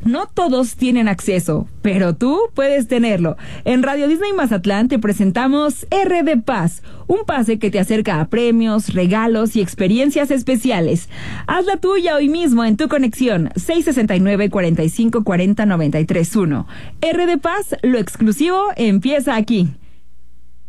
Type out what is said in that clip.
no todos tienen acceso, pero tú puedes tenerlo. En Radio Disney Mazatlán te presentamos RD Paz, un pase que te acerca a premios, regalos y experiencias especiales. Haz la tuya hoy mismo en tu conexión 669-4540-931. RD Paz, lo exclusivo empieza aquí.